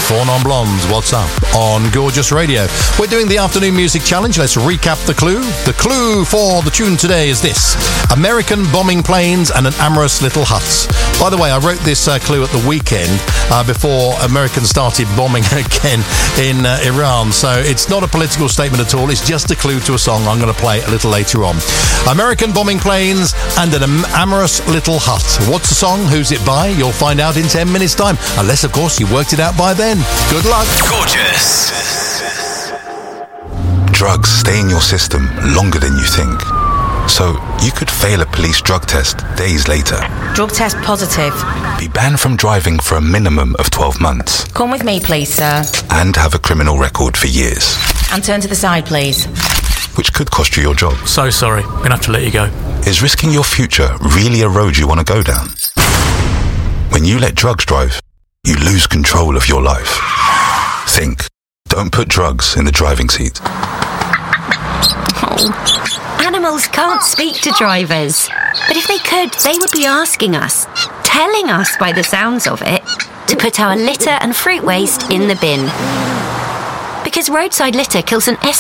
Four Non-Blondes, what's up on Gorgeous Radio? We're doing the afternoon music challenge. Let's recap the clue. The clue for the tune today is this: American bombing planes and an amorous little hut. By the way, I wrote this clue at the weekend before Americans started bombing again in Iran. So it's not a political statement at all. It's just a clue to a song I'm going to play a little later on. American bombing planes and an amorous little hut. What's the song? Who's it by? You'll find out in 10 minutes' time. Unless, of course, you worked it out by then. Good luck. Gorgeous. Drugs stay in your system longer than you think. So you could fail a police drug test days later. Drug test positive. Be banned from driving for a minimum of 12 months. Come with me, please, sir. And have a criminal record for years. And turn to the side, please. Which could cost you your job. So sorry, I'm gonna have to let you go. Is risking your future really a road you want to go down? When you let drugs drive, you lose control of your life. Think. Don't put drugs in the driving seat. Oh. Animals can't speak to drivers. But if they could, they would be asking us, telling us by the sounds of it, to put our litter and fruit waste in the bin. Because roadside litter kills an